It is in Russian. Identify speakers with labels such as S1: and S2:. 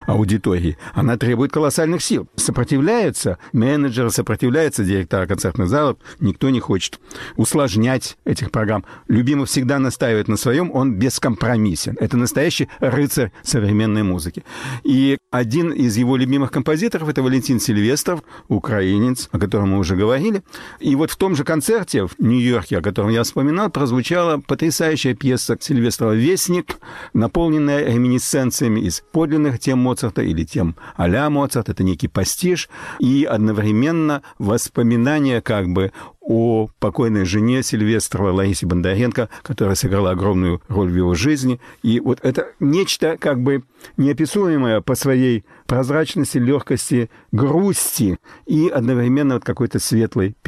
S1: аудитории, она требует колоссальных сил. Сопротивляются менеджеры, сопротивляются директора концертных залов. Никто не хочет усложнять этих программ. Любимов всегда настаивает на своем, он бескомпромиссен. Это настоящий рыцарь современной музыки. И один из его любимых композиторов — это Валентин Сильвестров, украинец, о котором мы уже говорили. И вот в том же концерте в Нью-Йорке, о котором я вспоминал, прозвучала потрясающая пьеса Сильвестрова «Вестник», наполненная реминисценциями из подлинных тем Моцарта или тем а-ля Моцарт. Это некий пастиш и одновременно воспоминания как бы о покойной жене Сильвестрова Ларисе Бондаренко, которая сыграла огромную роль в его жизни. И вот это нечто как бы неописуемое по своей прозрачности, легкости, грусти и одновременно вот какой-то светлой